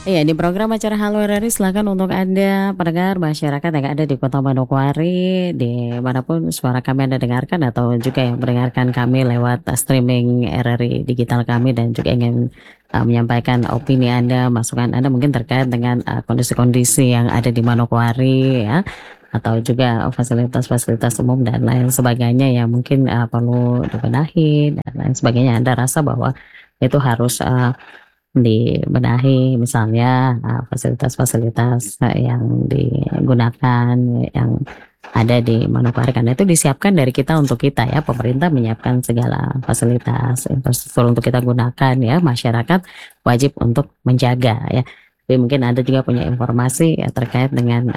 Iya, di program acara Halo RRI silakan untuk Anda pendengar masyarakat yang ada di Kota Manokwari, di manapun suara kami Anda dengarkan atau juga yang mendengarkan kami lewat streaming RRI digital kami dan juga ingin menyampaikan opini Anda, masukan Anda mungkin terkait dengan kondisi-kondisi yang ada di Manokwari ya, atau juga fasilitas-fasilitas umum dan lain sebagainya yang mungkin perlu dibenahi dan lain sebagainya. Anda rasa bahwa itu harus dibenahi misalnya fasilitas-fasilitas yang digunakan yang ada di Manokwari, karena itu disiapkan dari kita untuk kita ya, pemerintah menyiapkan segala fasilitas infrastruktur untuk kita gunakan ya, masyarakat wajib untuk menjaga ya. Tapi mungkin Anda juga punya informasi ya terkait dengan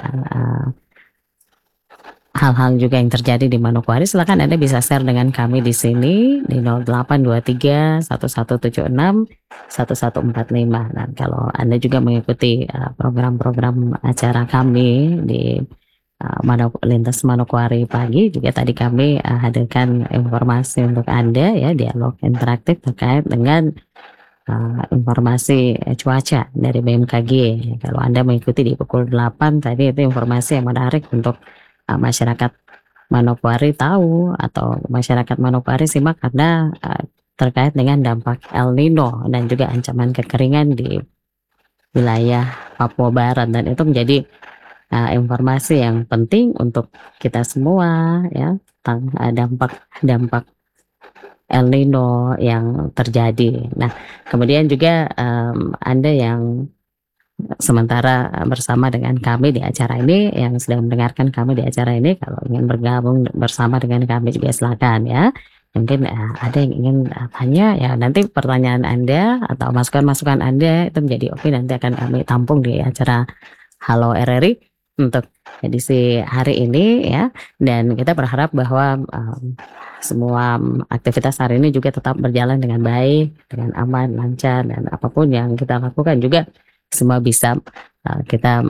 hal-hal juga yang terjadi di Manokwari, silakan Anda bisa share dengan kami di sini di 0823 1176 1145. Dan kalau Anda juga mengikuti program-program acara kami di Lintas Manokwari Pagi, juga tadi kami hadirkan informasi untuk Anda ya, dialog interaktif terkait dengan informasi cuaca dari BMKG. Kalau Anda mengikuti di pukul 8 tadi, itu informasi yang menarik untuk masyarakat Manokwari tahu, atau masyarakat Manokwari simak, karena terkait dengan dampak El Nino dan juga ancaman kekeringan di wilayah Papua Barat, dan itu menjadi informasi yang penting untuk kita semua ya, tentang dampak El Nino yang terjadi. Nah, kemudian juga Anda yang sementara bersama dengan kami di acara ini, yang sedang mendengarkan kami di acara ini, kalau ingin bergabung bersama dengan kami juga silakan ya. Mungkin ada yang ingin tanya ya, nanti pertanyaan Anda atau masukan-masukan Anda itu menjadi oke, nanti akan kami tampung di acara Halo RRI untuk edisi hari ini ya. Dan kita berharap bahwa semua aktivitas hari ini juga tetap berjalan dengan baik, dengan aman, lancar, dan apapun yang kita lakukan juga semua bisa kita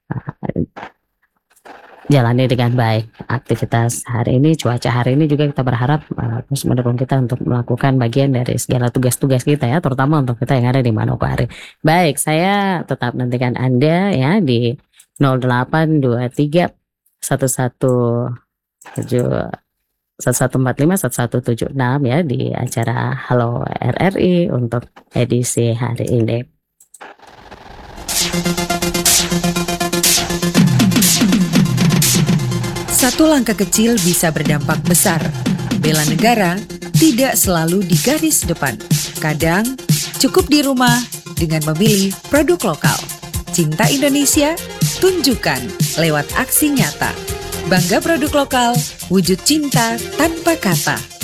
jalani dengan baik. Aktivitas hari ini, cuaca hari ini juga kita berharap terus mendukung kita untuk melakukan bagian dari segala tugas-tugas kita ya, terutama untuk kita yang ada di Manokwari. Baik, saya tetap nantikan Anda ya di 0823 1117 1145 1176 ya, di acara Halo RRI untuk edisi hari ini. Satu langkah kecil bisa berdampak besar. Bela negara tidak selalu di garis depan. Kadang cukup di rumah dengan memilih produk lokal. Cinta Indonesia, tunjukkan lewat aksi nyata. Bangga produk lokal, wujud cinta tanpa kata.